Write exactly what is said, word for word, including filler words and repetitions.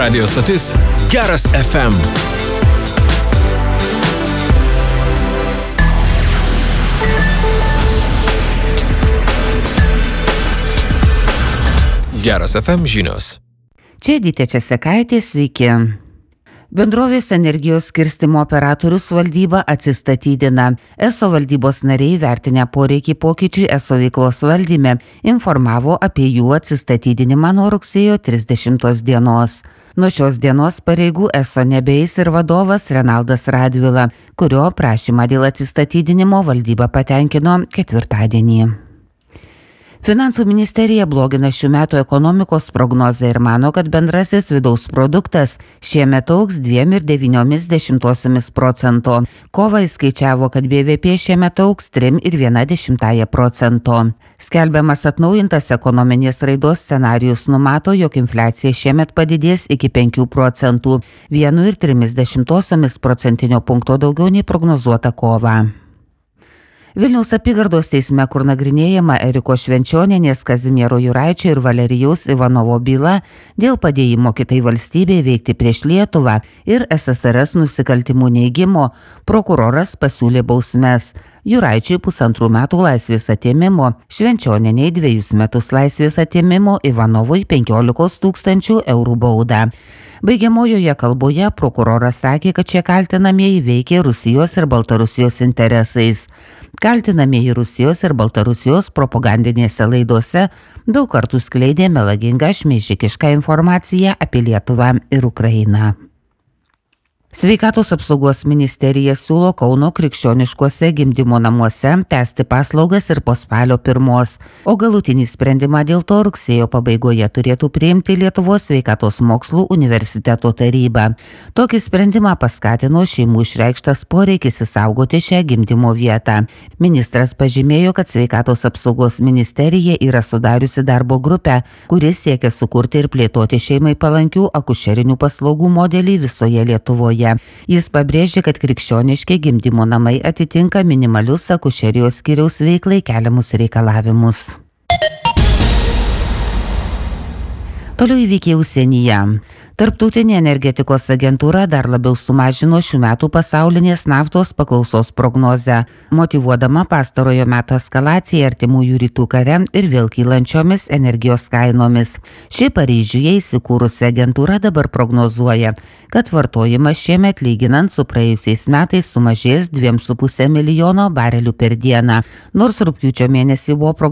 Radio stotis Geras F M. Geras F M žinios. Čia Edita Česekaitė, sveiki. Bendrovės energijos skirstymo operatorius valdyba atsistatydina. ESO valdybos nariai vertinę poreikį pokyčių ESO veiklos valdyme informavo apie jų atsistatydinimą nuo rugsėjo trisdešimtos dienos. Nuo šios dienos pareigų ESO nebeis ir vadovas Renaldas Radvila, kurio prašymą dėl atsistatydinimo valdyba patenkino ketvirtadienį. Finansų ministerija blogina šių metų ekonomikos prognozę ir mano, kad bendrasis vidaus produktas šiemet augs dviem ir devyniomis dešimtosiomis procento. Kovą įskaičiavo, kad B V P šiemet augs trim ir viena dešimtąją procento. Skelbiamas atnaujintas ekonominės raidos scenarijus numato, jog infliacija šiemet padidės iki penkių procentų, vienu ir trimis dešimtosiomis procentinio punkto daugiau nei prognozuota kovą. Vilniaus apygardos teisme, kur nagrinėjama Eriko Švenčionienės, Kazimiero Juraičio ir Valerijaus Ivanovo byla dėl padėjimo kitai valstybei veikti prieš Lietuvą ir S S R S nusikaltimų neigimo, prokuroras pasiūlė bausmes. Juraičiui pusantrų metų laisvės atėmimo, Švenčionienei dviejus metus laisvės atėmimo, Ivanovui penkiolikos tūkstančių eurų baudą. Baigiamojoje kalboje prokuroras sakė, kad šie kaltinamieji veikė Rusijos ir Baltarusijos interesais. Kaltinamieji Rusijos ir Baltarusijos propagandinėse laidose daug kartų skleidė melagingą šmeižikišką informaciją apie Lietuvą ir Ukrainą. Sveikatos apsaugos ministerija siūlo Kauno krikščioniškuose gimdymo namuose tęsti paslaugas ir po spalio pirmos, o galutinį sprendimą dėl to rugsėjo pabaigoje turėtų priimti Lietuvos sveikatos mokslų universiteto taryba. Tokį sprendimą paskatino šeimų išreikštas poreikis išsaugoti šią gimdymo vietą. Ministras pažymėjo, kad sveikatos apsaugos ministerija yra sudariusi darbo grupę, kuris siekia sukurti ir plėtoti šeimai palankių akušerinių paslaugų modelį visoje Lietuvoje. Jis pabrėžė, kad krikščioniški gimdymo namai atitinka minimalius akušerijos skyriaus veiklai keliamus reikalavimus. Toliau įvykiai užsienyje. Tarptautinė energetikos agentūra dar labiau sumažino šių metų pasaulinės naftos paklausos prognozę, motyvuodama pastarojo meto eskalaciją artimųjų rytų kare ir vėl kylančiomis energijos kainomis. Ši Paryžiuje įsikūrusi agentūra dabar prognozuoja, kad vartojimas šiemet lyginant su praėjusiais metais sumažės dviem su puse milijono barelių per dieną, nors rugpjūčio mėnesį buvo prognozuojama